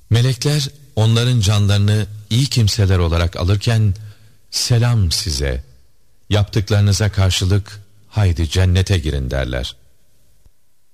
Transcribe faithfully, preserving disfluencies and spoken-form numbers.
Melekler onların canlarını iyi kimseler olarak alırken selam size, yaptıklarınıza karşılık haydi cennete girin derler.